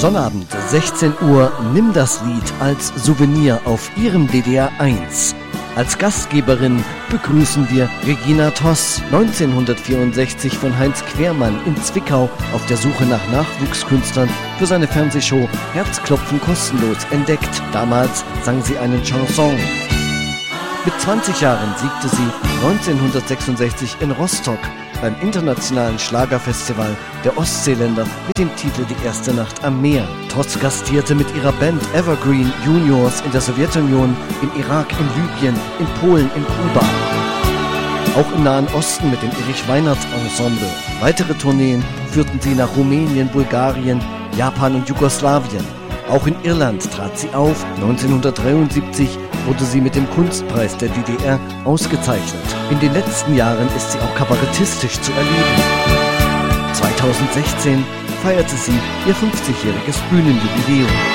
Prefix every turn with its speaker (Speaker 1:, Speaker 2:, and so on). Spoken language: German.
Speaker 1: Sonnabend, 16 Uhr, nimm das Lied als Souvenir auf Ihrem DDR 1. Als Gastgeberin begrüßen wir Regina Toss, 1964 von Heinz Quermann in Zwickau auf der Suche nach Nachwuchskünstlern für seine Fernsehshow Herzklopfen kostenlos entdeckt. Damals sang sie einen Chanson. Mit 20 Jahren siegte sie 1966 in Rostock beim internationalen Schlagerfestival der Ostseeländer mit dem Titel Die erste Nacht am Meer. Toss gastierte mit ihrer Band Evergreen Juniors in der Sowjetunion, im Irak, in Libyen, in Polen, in Kuba. Auch im Nahen Osten mit dem Erich Weinert Ensemble. Weitere Tourneen führten sie nach Rumänien, Bulgarien, Japan und Jugoslawien. Auch in Irland trat sie auf. 1973 wurde sie mit dem Kunstpreis der DDR ausgezeichnet. In den letzten Jahren ist sie auch kabarettistisch zu erleben. 2016 feierte sie ihr 50-jähriges Bühnenjubiläum.